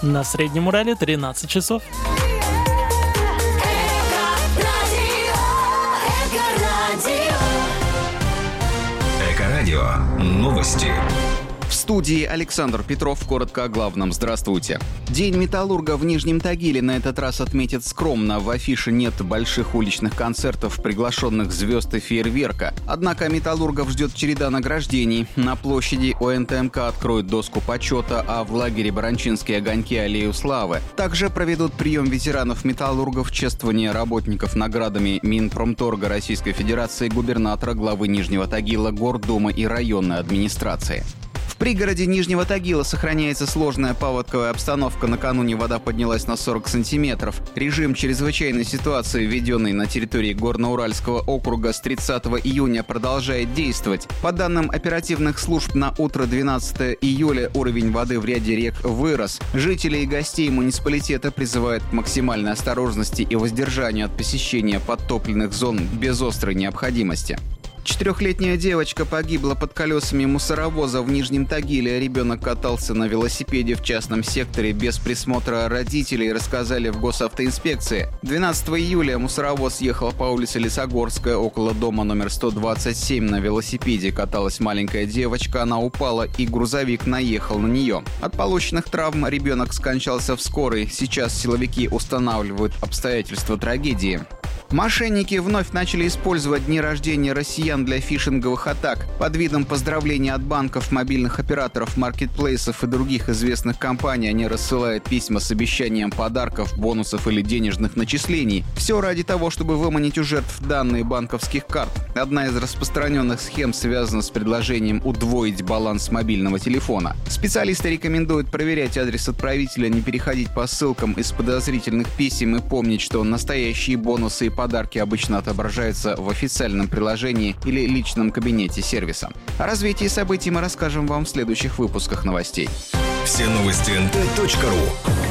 На Среднем Урале 13 часов. Эко-радио. Новости. В студии Александр Петров. Коротко о главном. Здравствуйте. День металлурга в Нижнем Тагиле на этот раз отметит скромно. В афише нет больших уличных концертов, приглашенных звезд и фейерверка. Однако металлургов ждет череда награждений. На площади ОНТМК откроют доску почета, а в лагере «Баранчинские огоньки» — аллею славы. Также проведут прием ветеранов-металлургов, чествование работников наградами Минпромторга Российской Федерации, губернатора, главы Нижнего Тагила, Гордумы и районной администрации. В пригороде Нижнего Тагила сохраняется сложная паводковая обстановка. Накануне вода поднялась на 40 сантиметров. Режим чрезвычайной ситуации, введенный на территории Горно-Уральского округа с 30 июня, продолжает действовать. По данным оперативных служб, на утро 12 июля уровень воды в ряде рек вырос. Жителей и гостей муниципалитета призывают к максимальной осторожности и воздержанию от посещения подтопленных зон без острой необходимости. 4-летняя девочка погибла под колесами мусоровоза в Нижнем Тагиле. Ребенок катался на велосипеде в частном секторе без присмотра родителей, рассказали в госавтоинспекции. 12 июля мусоровоз ехал по улице Лесогорская, около дома номер 127. На велосипеде каталась маленькая девочка. Она упала, и грузовик наехал на нее. От полученных травм ребенок скончался в скорой. Сейчас силовики устанавливают обстоятельства трагедии. Мошенники вновь начали использовать дни рождения россиян для фишинговых атак. Под видом поздравления от банков, мобильных операторов, маркетплейсов и других известных компаний они рассылают письма с обещанием подарков, бонусов или денежных начислений. Все ради того, чтобы выманить у жертв данные банковских карт. Одна из распространенных схем связана с предложением удвоить баланс мобильного телефона. Специалисты рекомендуют проверять адрес отправителя, не переходить по ссылкам из подозрительных писем и помнить, что настоящие бонусы и подарки обычно отображаются в официальном приложении или личном кабинете сервиса. О развитии событий мы расскажем вам в следующих выпусках новостей. Все новости nt.ru.